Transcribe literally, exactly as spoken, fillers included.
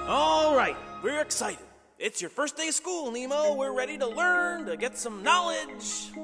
All right, we're excited. It's your first day of school, Nemo. We're ready to learn, to get some knowledge.